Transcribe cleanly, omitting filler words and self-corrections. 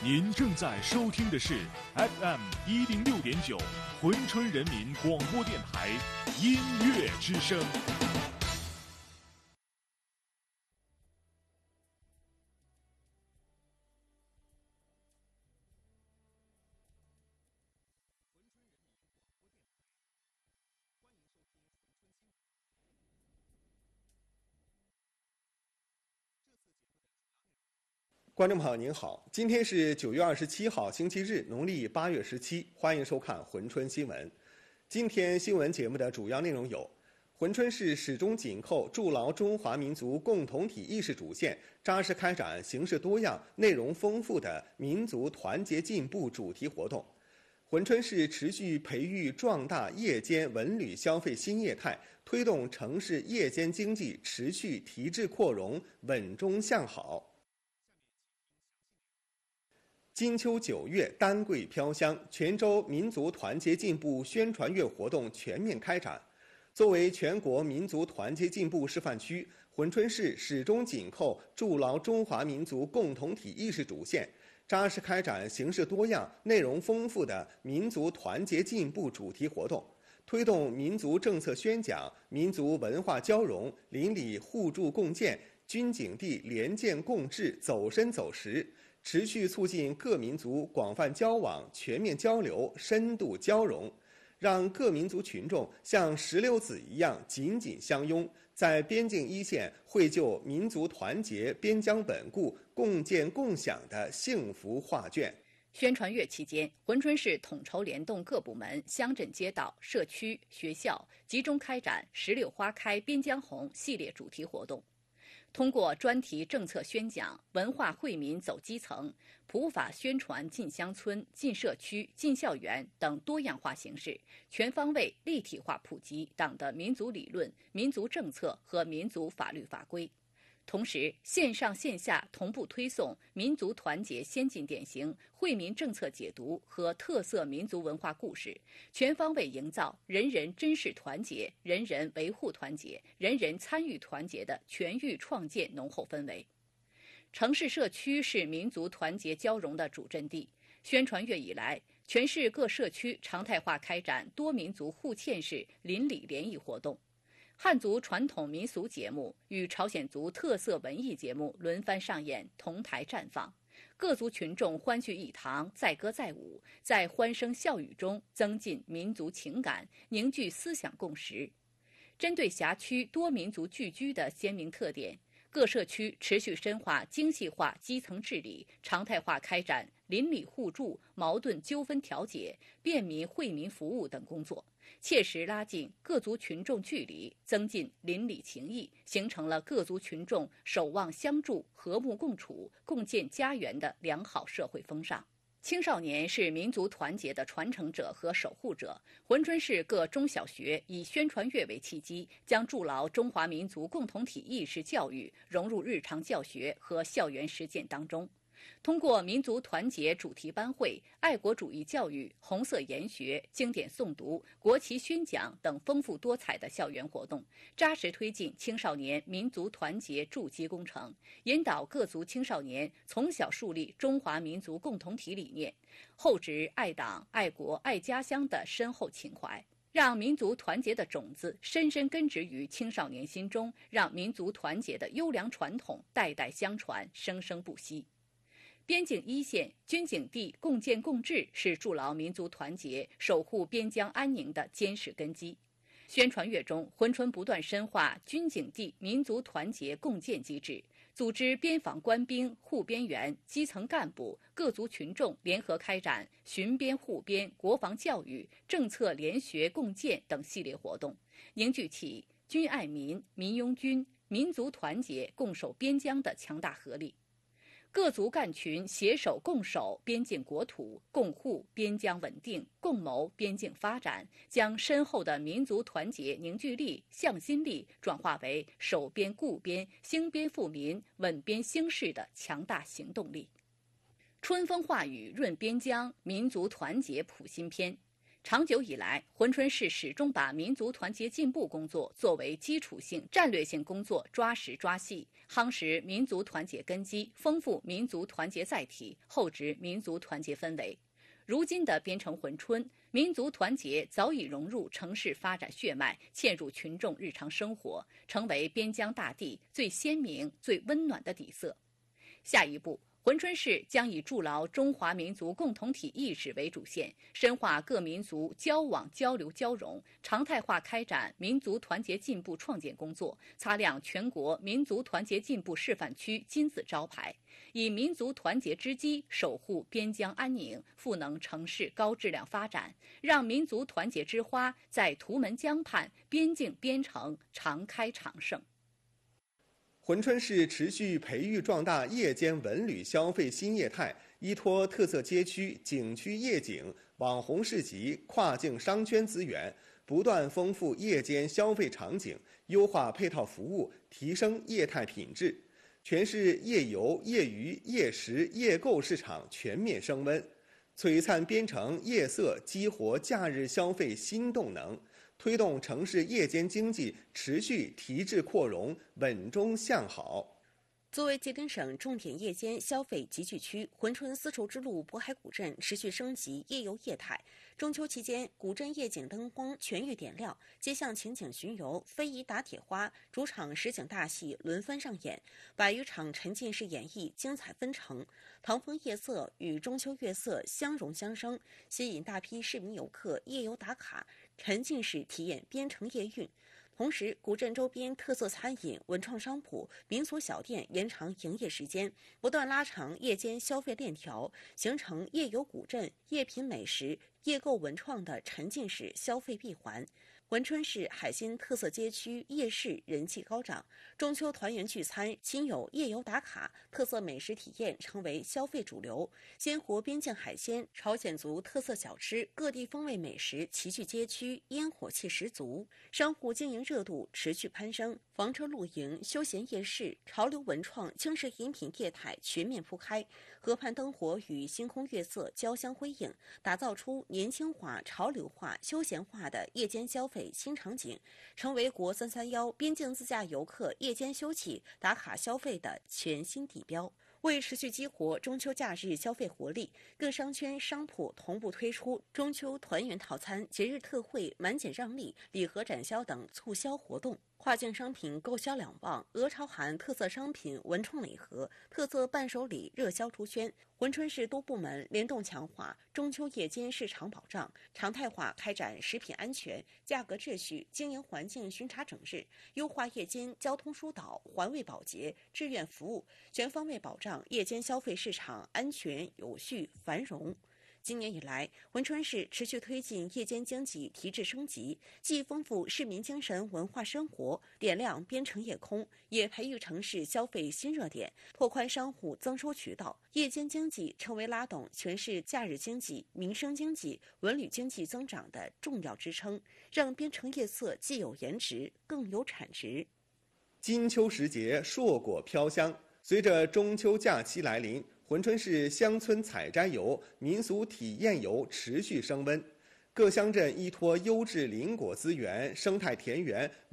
您正在收听的是 FM106.9珲春人民广播电台音乐之声。 观众朋友您好，今天是9月27号星期日，农历8月17，欢迎收看珲春新闻。今天新闻节目的主要内容有：珲春市始终紧扣筑牢中华民族共同体意识主线，扎实开展形式多样、内容丰富的民族团结进步主题活动。珲春市持续培育壮大夜间文旅消费新业态，推动城市夜间经济持续提质扩容、稳中向好。金秋9月，丹桂飘香，泉州民族团结进步宣传月活动全面开展。作为全国民族团结进步示范区，珲春市始终紧扣筑牢中华民族共同体意识主线，扎实开展形式多样、内容丰富的民族团结进步主题活动，推动民族政策宣讲、民族文化交融、邻里互助共建、军警地联建共治走深走实，持续促进各民族广泛交往、全面交流、深度交融，让各民族群众像石榴籽一样紧紧相拥，在边境一线绘就民族团结、边疆稳固、共建共享的幸福画卷。 宣传月期间，珲春市统筹联动各部门、乡镇街道、社区、学校，集中开展“石榴花开边疆红”系列主题活动。通过专题政策宣讲、文化惠民走基层、普法宣传进乡村、进社区、进校园等多样化形式，全方位立体化普及党的民族理论、民族政策和民族法律法规。同时，线上线下同步推送民族团结先进典型、惠民政策解读和特色民族文化故事，全方位营造人人珍视团结、人人维护团结、人人参与团结的全域创建浓厚氛围。城市社区是民族团结交融的主阵地。宣传月以来，全市各社区常态化开展多民族互嵌式邻里联谊活动。汉族传统民俗节目与朝鲜族特色文艺节目轮番上演，同台绽放，各族群众欢聚一堂，载歌载舞，在欢声笑语中增进民族情感，凝聚思想共识。针对辖区多民族聚居的鲜明特点，各社区持续深化精细化基层治理，常态化开展邻里互助、矛盾纠纷调解、便民惠民服务等工作，切实拉近各族群众距离，增进邻里情谊，形成了各族群众守望相助、和睦共处、共建家园的良好社会风尚。青少年是民族团结的传承者和守护者。珲春市各中小学以宣传月为契机，将筑牢中华民族共同体意识教育融入日常教学和校园实践当中。通过民族团结主题班会、爱国主义教育、红色研学、经典诵读、国旗宣讲等丰富多彩的校园活动，扎实推进青少年民族团结筑基工程，引导各族青少年从小树立中华民族共同体理念，厚植爱党、爱国、爱家乡的深厚情怀，让民族团结的种子深深根植于青少年心中，让民族团结的优良传统代代相传，生生不息。边境一线、军警地共建共治是筑牢民族团结、守护边疆安宁的坚实根基。宣传月中，珲春不断深化军警地民族团结共建机制，组织边防官兵、护边员、基层干部、各族群众联合开展巡边护边、国防教育、政策联学共建等系列活动，凝聚起军爱民、民拥军、民族团结共守边疆的强大合力。各族干群携手共守边境国土，共护边疆稳定，共谋边境发展，将深厚的民族团结凝聚力、向心力转化为守边固边、兴边富民、稳边兴市的强大行动力。春风化雨润边疆，民族团结谱新篇。 长久以来，珲春市始终把民族团结进步工作作为基础性、战略性工作，抓实抓细，夯实民族团结根基，丰富民族团结载体，厚植民族团结氛围。如今的边城珲春，民族团结早已融入城市发展血脉，嵌入群众日常生活，成为边疆大地最鲜明、最温暖的底色。下一步，珲春市将以筑牢中华民族共同体意识为主线，深化各民族交往交流交融，常态化开展民族团结进步创建工作，擦亮全国民族团结进步示范区金字招牌，以民族团结之基守护边疆安宁，赋能城市高质量发展，让民族团结之花在图门江畔、边境边城常开常盛。 珲春市持续培育壮大夜间文旅消费新业态，依托特色街区、景区夜景、网红市集、跨境商圈资源，不断丰富夜间消费场景，优化配套服务，提升业态品质。全市夜游、夜娱、夜食、夜购市场全面升温，璀璨边城夜色激活假日消费新动能。推动城市夜间经济持续提质扩容，稳中向好。 作为吉林省重点夜间消费集聚区，珲春丝绸之路渤海古镇持续升级夜游业态。中秋期间，古镇夜景灯光全域点亮，街巷情景巡游、非遗打铁花、主场实景大戏轮番上演，100余场沉浸式演绎精彩纷呈。唐风夜色与中秋月色相融相生，吸引大批市民游客夜游打卡，沉浸式体验边城夜韵。同时，古镇周边特色餐饮、文创商铺、民俗小店延长营业时间，不断拉长夜间消费链条，形成夜游古镇、夜品美食、夜购文创的沉浸式消费闭环。珲春市海鲜特色街区夜市人气高涨，中秋团圆聚餐、亲友夜游打卡、特色美食体验成为消费主流。鲜活边境海鲜、朝鲜族特色小吃、各地风味美食齐聚街区，烟火气十足。商户经营热度持续攀升，房车露营、休闲夜市、潮流文创、轻食饮品业态全面铺开，河畔灯火与星空月色交相辉映，打造出年轻化、潮流化、休闲化的夜间消费新场景，成为国331边境自驾游客夜间休憩打卡消费的全新地标。为持续激活中秋假日消费活力，各商圈商铺同步推出中秋团圆套餐、节日特惠、满减让利、礼盒展销等促销活动。跨境商品购销两旺，鹅巢韩特色商品文创礼盒、特色伴手礼热销出圈。珲春市多部门联动强化中秋夜间市场保障，常态化开展食品安全、价格秩序、经营环境巡查整治，优化夜间交通疏导、环卫保洁、志愿服务，全方位保障夜间消费市场安全、有序、繁荣。今年以来，珲春市持续推进夜间经济提质升级，既丰富市民精神文化生活，点亮边城夜空，也培育城市消费新热点，拓宽商户增收渠道。夜间经济成为拉动全市假日经济、民生经济、文旅经济增长的重要支撑，让边城夜色既有颜值，更有产值。 金秋时节，硕果飘香。随着中秋假期来临，珲春市乡村采摘游、民俗体验游持续升温，各乡镇依托优质林果资源、生态田园、